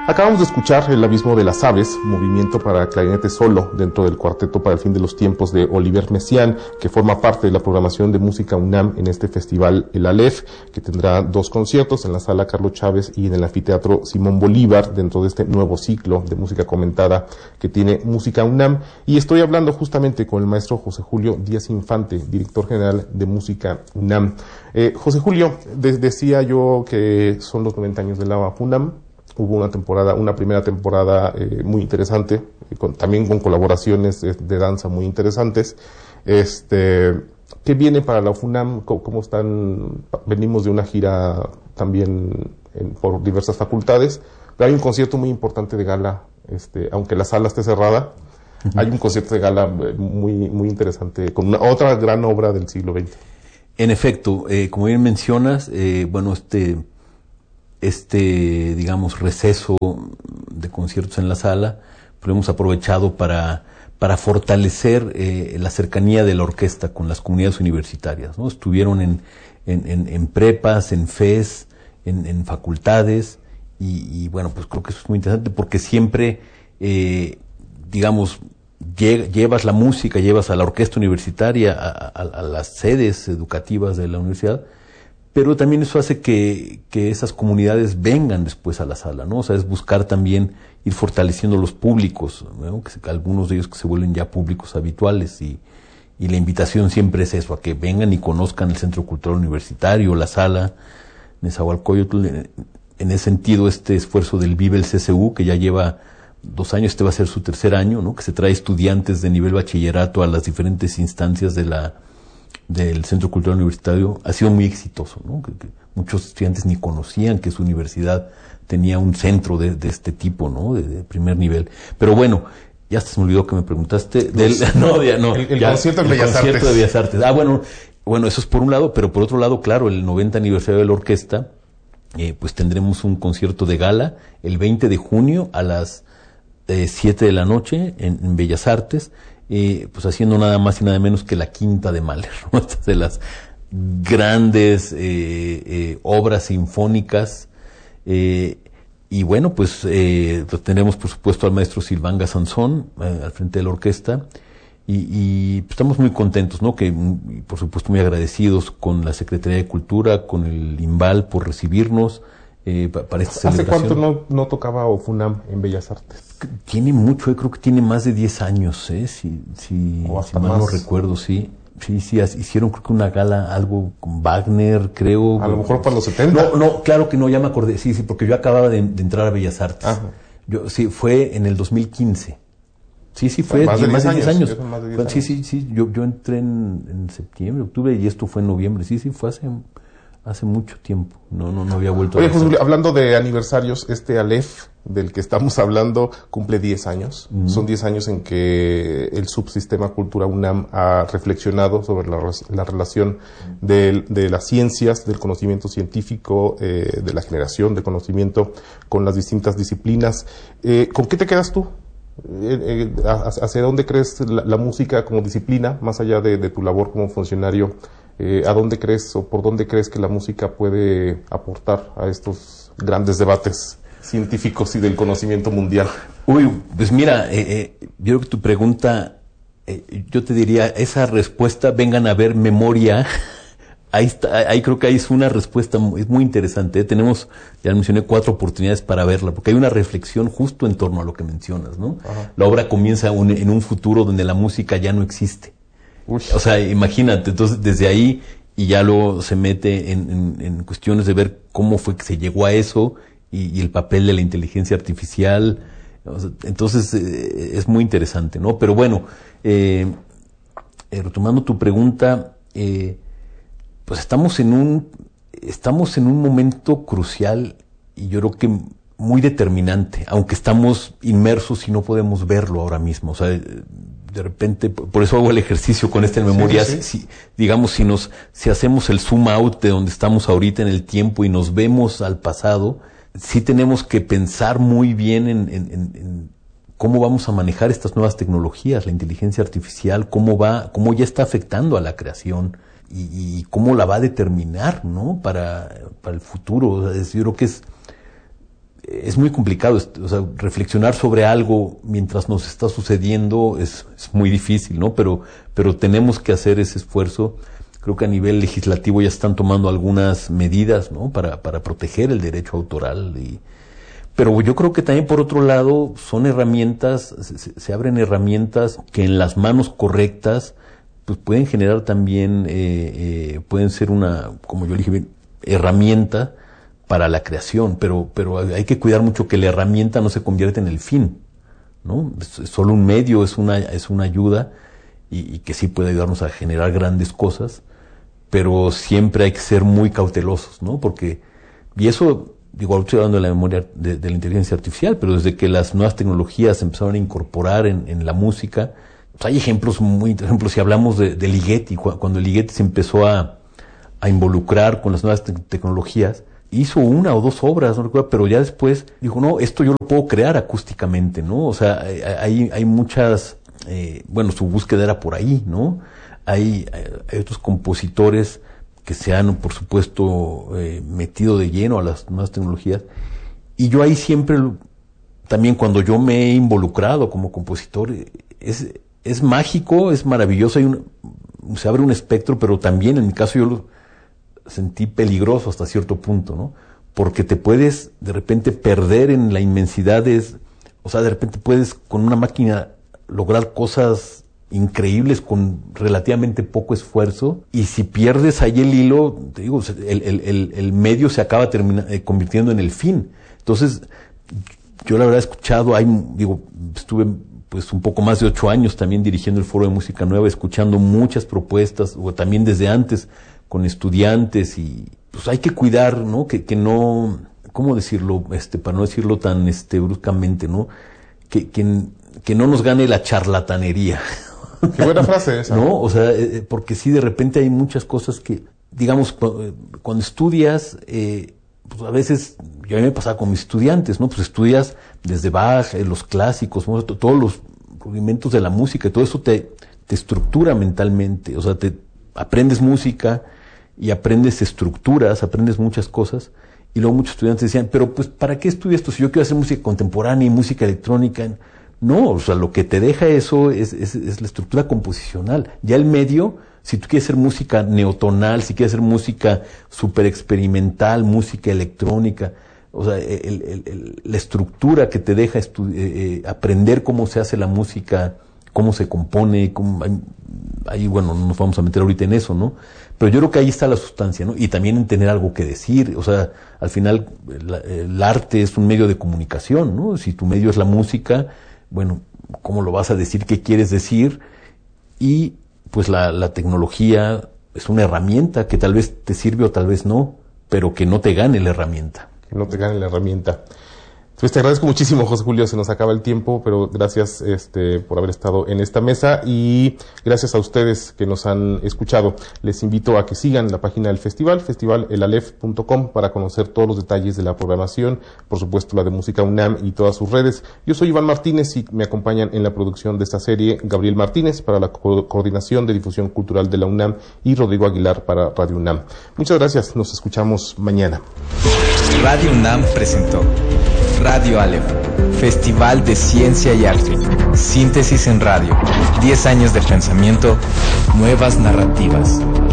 Acabamos de escuchar El abismo de las aves, movimiento para clarinete solo dentro del cuarteto para el fin de los tiempos de Oliver Messiaen, que forma parte de la programación de música UNAM en este festival El Aleph, que tendrá 2 conciertos en la Sala Carlos Chávez y en el Anfiteatro Simón Bolívar, dentro de este nuevo ciclo de música comentada que tiene Música UNAM. Y estoy hablando justamente con el maestro José Julio Díaz Infante, director general de Música UNAM. José Julio, decía yo que son los 90 años de la UNAM. Hubo una primera temporada muy interesante, también con colaboraciones de danza muy interesantes. ¿Qué viene para la UNAM? ¿Cómo están? Venimos de una gira también por diversas facultades, pero hay un concierto muy importante de gala, aunque la sala esté cerrada. Uh-huh. Hay un concierto de gala muy interesante, con otra gran obra del siglo XX. En efecto, como bien mencionas, digamos, receso de conciertos en la sala, lo hemos aprovechado para fortalecer la cercanía de la orquesta con las comunidades universitarias, ¿no? Estuvieron en prepas, en FES, en facultades, y bueno, pues creo que eso es muy interesante porque siempre, digamos, llevas la música, llevas a la orquesta universitaria a las sedes educativas de la universidad, pero también eso hace que esas comunidades vengan después a la sala, ¿no? O sea, es buscar también ir fortaleciendo los públicos, ¿no? Que algunos de ellos que se vuelven ya públicos habituales, y la invitación siempre es eso, a que vengan y conozcan el Centro Cultural Universitario, la sala Nezahualcóyotl. En ese sentido, este esfuerzo del Vive el CCU, que ya lleva 2 años, va a ser su 3er año, ¿no? Que se trae estudiantes de nivel bachillerato a las diferentes instancias del Centro Cultural Universitario, ha sido muy exitoso, ¿no? Que muchos estudiantes ni conocían que su universidad tenía un centro de este tipo, ¿no? De primer nivel. Pero bueno, ya se me olvidó que me preguntaste el concierto de Bellas Artes. Concierto de Bellas Artes. Bueno, eso es por un lado, pero por otro lado, claro, el 90 aniversario de la orquesta, pues tendremos un concierto de gala el 20 de junio a las 7 de la noche en Bellas Artes, pues haciendo nada más y nada menos que la Quinta de Mahler, ¿no? Estas de las grandes obras sinfónicas, y bueno, pues tendremos por supuesto al maestro Silván Gasanzón al frente de la orquesta, y pues estamos muy contentos, ¿no? Y por supuesto muy agradecidos con la Secretaría de Cultura, con el IMBAL por recibirnos para esta celebración. ¿Hace cuánto no tocaba OFUNAM en Bellas Artes? Tiene mucho, creo que tiene más de 10 años, si mal no recuerdo, sí. Sí, hicieron creo que una gala, algo con Wagner, creo. A lo mejor para los 70. No, claro que no, ya me acordé, sí, porque yo acababa de entrar a Bellas Artes. Ajá. Fue en el 2015. Sí, fue más de 10 años. Sí, yo entré en septiembre, octubre, y esto fue en noviembre. Sí, fue hace mucho tiempo. No había vuelto a ver. Oye, José, hablando de aniversarios, Aleph del que estamos hablando cumple 10 años. Uh-huh. Son 10 años en que el subsistema Cultura UNAM ha reflexionado sobre la relación de las ciencias, del conocimiento científico, de la generación de conocimiento con las distintas disciplinas. ¿Con qué te quedas tú? ¿Hacia dónde crees la música como disciplina, más allá de tu labor como funcionario? ¿A dónde crees o por dónde crees que la música puede aportar a estos grandes debates científicos y del conocimiento mundial? Pues mira, yo creo que tu pregunta, yo te diría, esa respuesta, vengan a ver Memoria. Ahí creo que ahí es una respuesta es muy interesante. Tenemos, ya mencioné, 4 oportunidades para verla, porque hay una reflexión justo en torno a lo que mencionas, ¿no? Ajá. La obra comienza en un futuro donde la música ya no existe. Uy. O sea, imagínate, entonces desde ahí, y ya luego se mete en cuestiones de ver cómo fue que se llegó a eso, y el papel de la inteligencia artificial. O sea, entonces es muy interesante, ¿no? Pero bueno, retomando tu pregunta, pues estamos en un momento crucial, y yo creo que muy determinante, aunque estamos inmersos y no podemos verlo ahora mismo. O sea, de repente, por eso hago el ejercicio con esta memoria. Sí. Si hacemos el zoom out de donde estamos ahorita en el tiempo y nos vemos al pasado, sí tenemos que pensar muy bien en cómo vamos a manejar estas nuevas tecnologías, la inteligencia artificial, cómo ya está afectando a la creación, y cómo la va a determinar, ¿no? Para el futuro. O sea, yo creo que es muy complicado, o sea, reflexionar sobre algo mientras nos está sucediendo es muy difícil, ¿no? Pero tenemos que hacer ese esfuerzo. Creo que a nivel legislativo ya están tomando algunas medidas, ¿no? Para proteger el derecho autoral. Pero yo creo que también, por otro lado, son herramientas, se abren herramientas que en las manos correctas pues pueden generar también, pueden ser una, como yo dije, herramienta para la creación, pero hay que cuidar mucho que la herramienta no se convierta en el fin, ¿no? Es solo un medio, es una ayuda y que sí puede ayudarnos a generar grandes cosas, pero siempre hay que ser muy cautelosos, ¿no? Porque, y eso, digo, ahora estoy hablando de la memoria de la inteligencia artificial, pero desde que las nuevas tecnologías empezaron a incorporar en la música, pues hay ejemplos por ejemplo, si hablamos de Ligeti, cuando Ligeti se empezó a involucrar con las nuevas tecnologías, hizo una o dos obras, no recuerdo, pero ya después dijo, no, esto yo lo puedo crear acústicamente, ¿no? O sea, hay muchas, bueno, su búsqueda era por ahí, ¿no? Hay otros compositores que se han, por supuesto, metido de lleno a las nuevas tecnologías, y yo ahí siempre, también cuando yo me he involucrado como compositor, es mágico, es maravilloso, se abre un espectro, pero también en mi caso yo lo sentí peligroso hasta cierto punto, ¿no? Porque te puedes de repente perder en la inmensidad, o sea, de repente puedes con una máquina lograr cosas increíbles con relativamente poco esfuerzo, y si pierdes ahí el hilo, te digo, el medio se acaba convirtiendo en el fin. Entonces, yo la verdad he escuchado, estuve pues un poco más de 8 años también dirigiendo el Foro de Música Nueva, escuchando muchas propuestas, o también desde antes con estudiantes, y pues hay que cuidar, ¿no? Que no, ¿cómo decirlo? Para no decirlo tan bruscamente, ¿no? Que no nos gane la charlatanería. Qué buena frase esa. ¿No? O sea, porque sí, de repente hay muchas cosas que, digamos, cuando estudias, pues a veces, yo a mí me pasaba con mis estudiantes, ¿no? Pues estudias desde Bach, los clásicos, todos los rudimentos de la música, y todo eso te estructura mentalmente, o sea, aprendes música y aprendes estructuras, aprendes muchas cosas, y luego muchos estudiantes decían, pero pues, ¿para qué estudio esto si yo quiero hacer música contemporánea y música electrónica? No, o sea, lo que te deja eso es la estructura composicional. Ya el medio, si tú quieres hacer música neotonal, si quieres hacer música super experimental, música electrónica, o sea, la estructura que te deja aprender cómo se hace la música, cómo se compone, ahí, bueno, no nos vamos a meter ahorita en eso, ¿no? Pero yo creo que ahí está la sustancia, ¿no? Y también en tener algo que decir, o sea, al final el arte es un medio de comunicación, ¿no? Si tu medio es la música, bueno, ¿cómo lo vas a decir? ¿Qué quieres decir? Y pues la tecnología es una herramienta que tal vez te sirve o tal vez no, pero que no te gane la herramienta. Que no te gane la herramienta. Pues te agradezco muchísimo, José Julio, se nos acaba el tiempo, pero gracias por haber estado en esta mesa, y gracias a ustedes que nos han escuchado. Les invito a que sigan la página del festival, festivalelalef.com, para conocer todos los detalles de la programación, por supuesto la de Música UNAM y todas sus redes. Yo soy Iván Martínez y me acompañan en la producción de esta serie Gabriel Martínez para la coordinación de difusión cultural de la UNAM y Rodrigo Aguilar para Radio UNAM. Muchas gracias, nos escuchamos mañana. Radio UNAM presentó Radio Aleph, Festival de Ciencia y Arte. Síntesis en radio. 10 años de pensamiento, nuevas narrativas.